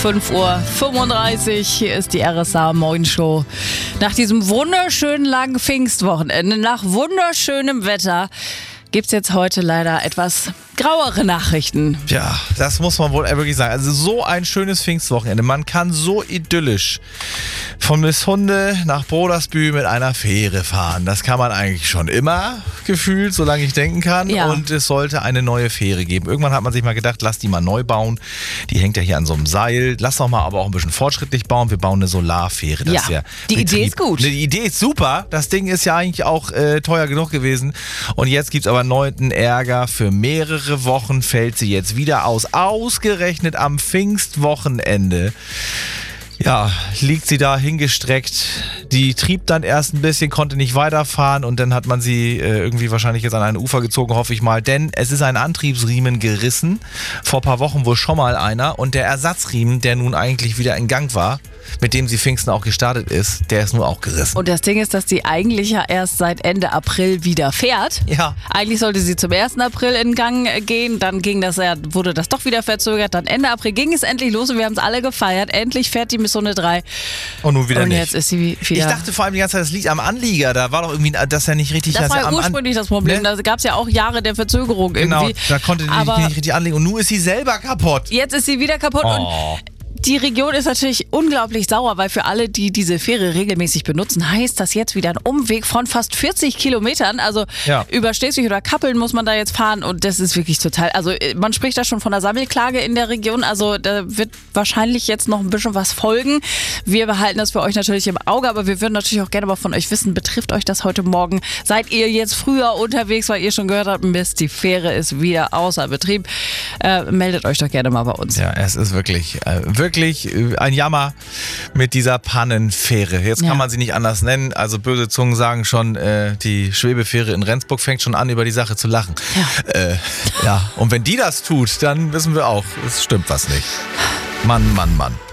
5:35 Uhr, hier ist die RSA Morgenshow. Nach diesem wunderschönen langen Pfingstwochenende, nach wunderschönem Wetter, gibt's jetzt heute leider etwas grauere Nachrichten. Ja, das muss man wohl wirklich sagen. Also so ein schönes Pfingstwochenende. Man kann so idyllisch von Misshunde nach Brodersbühl mit einer Fähre fahren. Das kann man eigentlich schon immer gefühlt, solange ich denken kann. Ja. Und es sollte eine neue Fähre geben. Irgendwann hat man sich mal gedacht, lass die mal neu bauen. Die hängt ja hier an so einem Seil. Lass doch mal aber auch ein bisschen fortschrittlich bauen. Wir bauen eine Solarfähre. Das Ja, ist ja die Idee ist gut. Die Idee ist super. Das Ding ist ja eigentlich auch teuer genug gewesen. Und jetzt gibt's aber neuen Ärger. Für mehrere Wochen fällt sie jetzt wieder aus. Ausgerechnet am Pfingstwochenende. Ja, liegt sie da hingestreckt. Die trieb dann erst ein bisschen, konnte nicht weiterfahren und dann hat man sie irgendwie wahrscheinlich jetzt an ein Ufer gezogen, hoffe ich mal. Denn es ist ein Antriebsriemen gerissen. Vor ein paar Wochen wohl schon mal einer. Und der Ersatzriemen, der nun eigentlich wieder in Gang war, mit dem sie Pfingsten auch gestartet ist, der ist nun auch gerissen. Und das Ding ist, dass die eigentlich ja erst seit Ende April wieder fährt. Ja. Eigentlich sollte sie zum 1. April in Gang gehen, dann wurde das doch wieder verzögert, dann Ende April ging es endlich los und wir haben es alle gefeiert. Endlich fährt die Misshunde 3. Und nun wieder und nicht. Jetzt ist sie wieder... Ich dachte vor allem die ganze Zeit, das liegt am Anlieger. Da war doch irgendwie, dass er nicht richtig... Das war ja am ursprünglich das Problem. Ne? Da gab es ja auch Jahre der Verzögerung irgendwie. Genau, da konnte die nicht richtig anlegen und nun ist sie selber kaputt. Jetzt ist sie wieder kaputt und die Region ist natürlich unglaublich sauer, weil für alle, die diese Fähre regelmäßig benutzen, heißt das jetzt wieder ein Umweg von fast 40 Kilometern. Also über Schleswig oder Kappeln muss man da jetzt fahren und das ist wirklich total, also man spricht da schon von einer Sammelklage in der Region, also da wird wahrscheinlich jetzt noch ein bisschen was folgen. Wir behalten das für euch natürlich im Auge, aber wir würden natürlich auch gerne mal von euch wissen, betrifft euch das heute Morgen? Seid ihr jetzt früher unterwegs, weil ihr schon gehört habt, Mist, die Fähre ist wieder außer Betrieb? Meldet euch doch gerne mal bei uns. Ja, es ist wirklich ein Jammer mit dieser Pannenfähre. Jetzt kann man sie nicht anders nennen. Also böse Zungen sagen schon, die Schwebefähre in Rendsburg fängt schon an, über die Sache zu lachen. Ja. Und wenn die das tut, dann wissen wir auch, es stimmt was nicht. Mann, Mann, Mann.